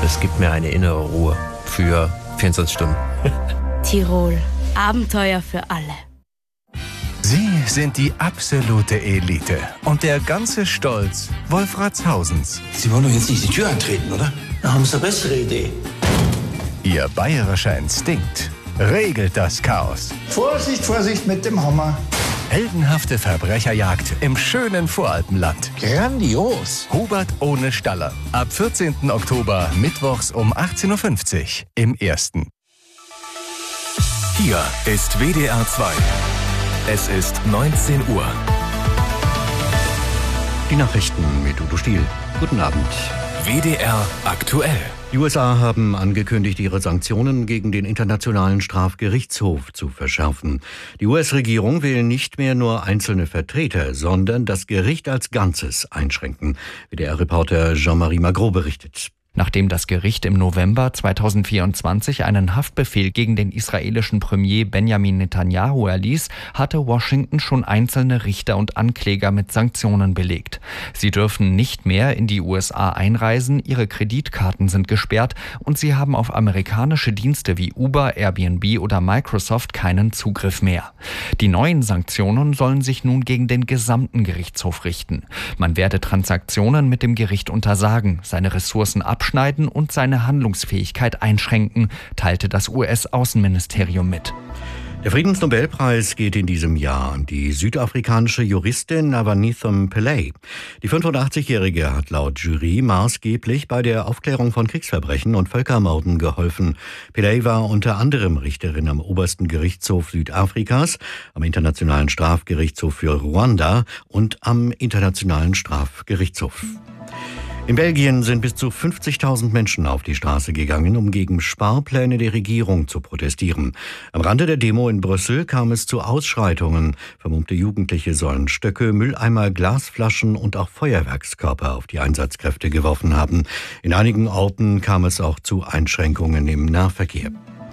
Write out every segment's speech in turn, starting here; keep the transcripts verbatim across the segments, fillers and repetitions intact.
Es gibt mir eine innere Ruhe für vierundzwanzig Stunden. Tirol, Abenteuer für alle. Sie sind die absolute Elite und der ganze Stolz Wolfratshausens. Sie wollen doch jetzt nicht die Tür eintreten, oder? Da haben Sie eine bessere Idee. Ihr bayerischer Instinkt regelt das Chaos. Vorsicht, Vorsicht mit dem Hammer. Heldenhafte Verbrecherjagd im schönen Voralpenland. Grandios. Hubert ohne Staller. Ab vierzehnten Oktober, mittwochs um achtzehn Uhr fünfzig im Ersten. Hier ist W D R zwei. Es ist neunzehn Uhr. Die Nachrichten mit Udo Stiel. Guten Abend. W D R aktuell. Die U S A haben angekündigt, ihre Sanktionen gegen den Internationalen Strafgerichtshof zu verschärfen. Die U S-Regierung will nicht mehr nur einzelne Vertreter, sondern das Gericht als Ganzes einschränken, wie der Reporter Jean-Marie Magro berichtet. Nachdem das Gericht im November zweitausendvierundzwanzig einen Haftbefehl gegen den israelischen Premier Benjamin Netanyahu erließ, hatte Washington schon einzelne Richter und Ankläger mit Sanktionen belegt. Sie dürfen nicht mehr in die U S A einreisen, ihre Kreditkarten sind gesperrt und sie haben auf amerikanische Dienste wie Uber, Airbnb oder Microsoft keinen Zugriff mehr. Die neuen Sanktionen sollen sich nun gegen den gesamten Gerichtshof richten. Man werde Transaktionen mit dem Gericht untersagen, seine Ressourcen abschneiden abschneiden und seine Handlungsfähigkeit einschränken, teilte das U S-Außenministerium mit. Der Friedensnobelpreis geht in diesem Jahr an die südafrikanische Juristin Avanithum Pillay. Die fünfundachtzigjährige hat laut Jury maßgeblich bei der Aufklärung von Kriegsverbrechen und Völkermorden geholfen. Pillay war unter anderem Richterin am obersten Gerichtshof Südafrikas, am Internationalen Strafgerichtshof für Ruanda und am Internationalen Strafgerichtshof. In Belgien sind bis zu fünfzigtausend Menschen auf die Straße gegangen, um gegen Sparpläne der Regierung zu protestieren. Am Rande der Demo in Brüssel kam es zu Ausschreitungen. Vermummte Jugendliche sollen Stöcke, Mülleimer, Glasflaschen und auch Feuerwerkskörper auf die Einsatzkräfte geworfen haben. In einigen Orten kam es auch zu Einschränkungen im Nahverkehr.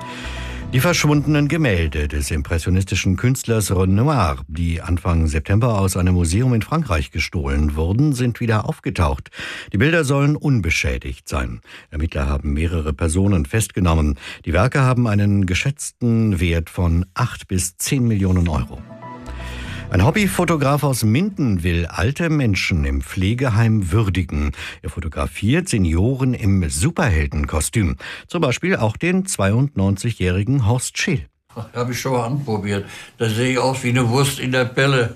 Die verschwundenen Gemälde des impressionistischen Künstlers Renoir, die Anfang September aus einem Museum in Frankreich gestohlen wurden, sind wieder aufgetaucht. Die Bilder sollen unbeschädigt sein. Ermittler haben mehrere Personen festgenommen. Die Werke haben einen geschätzten Wert von acht bis zehn Millionen Euro. Ein Hobbyfotograf aus Minden will alte Menschen im Pflegeheim würdigen. Er fotografiert Senioren im Superheldenkostüm. Zum Beispiel auch den zweiundneunzigjährigen Horst Scheel. Habe ich schon mal anprobiert. Da sehe ich aus wie eine Wurst in der Pelle.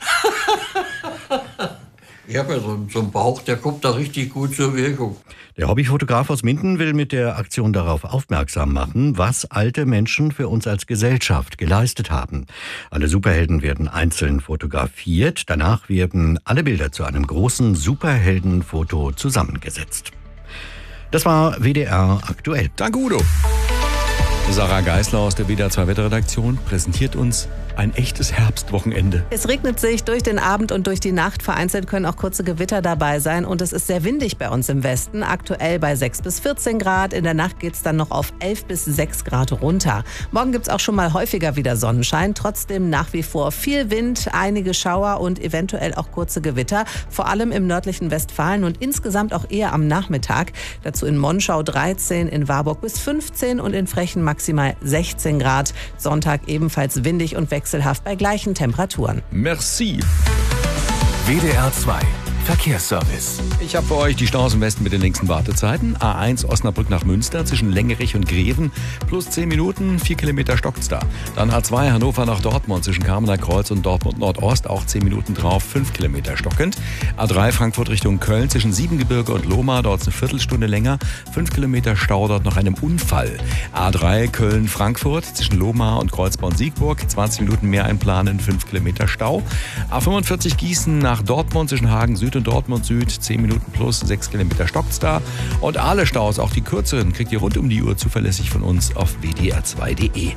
Ich habe ja so, so einen Bauch, der kommt da richtig gut zur Wirkung. Der Hobbyfotograf aus Minden will mit der Aktion darauf aufmerksam machen, was alte Menschen für uns als Gesellschaft geleistet haben. Alle Superhelden werden einzeln fotografiert. Danach werden alle Bilder zu einem großen Superheldenfoto zusammengesetzt. Das war W D R aktuell. Danke, Udo. Sarah Geisler aus der W D R zwei Wetterredaktion präsentiert uns ein echtes Herbstwochenende. Es regnet sich durch den Abend und durch die Nacht. Vereinzelt können auch kurze Gewitter dabei sein. Und es ist sehr windig bei uns im Westen. Aktuell bei sechs bis vierzehn Grad. In der Nacht geht es dann noch auf elf bis sechs Grad runter. Morgen gibt es auch schon mal häufiger wieder Sonnenschein. Trotzdem nach wie vor viel Wind, einige Schauer und eventuell auch kurze Gewitter. Vor allem im nördlichen Westfalen und insgesamt auch eher am Nachmittag. Dazu in Monschau dreizehn, in Warburg bis fünfzehn und in Frechen maximal sechzehn Grad. Sonntag ebenfalls windig und wechselhaft bei gleichen Temperaturen. Merci. W D R zwei Verkehrsservice. Ich habe für euch die Staus im Westen mit den längsten Wartezeiten. A eins Osnabrück nach Münster zwischen Längerich und Greven. Plus zehn Minuten, vier Kilometer stockt's da. Dann A zwei Hannover nach Dortmund zwischen Kamener Kreuz und Dortmund Nordost. Auch zehn Minuten drauf, fünf Kilometer stockend. A drei Frankfurt Richtung Köln zwischen Siebengebirge und Lohmar. Dort eine Viertelstunde länger. fünf Kilometer Stau dort nach einem Unfall. A drei Köln-Frankfurt zwischen Lohmar und Kreuzborn-Siegburg. zwanzig Minuten mehr einplanen, fünf Kilometer Stau. A fünfundvierzig Gießen nach Dortmund zwischen Hagen Süd und Dortmund Süd, zehn Minuten plus, sechs Kilometer stockt's da. Und alle Staus, auch die kürzeren, kriegt ihr rund um die Uhr zuverlässig von uns auf w d r zwei punkt d e.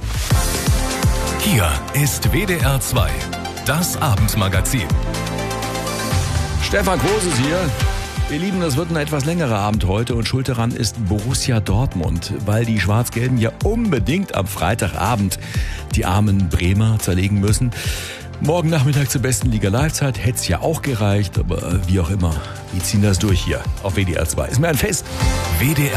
Hier ist W D R zwei, das Abendmagazin. Stefan Groß ist hier. Ihr Lieben, das wird ein etwas längerer Abend heute und schuld daran ist Borussia Dortmund, weil die Schwarz-Gelben ja unbedingt am Freitagabend die armen Bremer zerlegen müssen. Morgen Nachmittag zur besten Liga-Live-Zeit hätte es ja auch gereicht, aber wie auch immer, die ziehen das durch hier auf W D R zwei. Ist mir ein Fest. W D R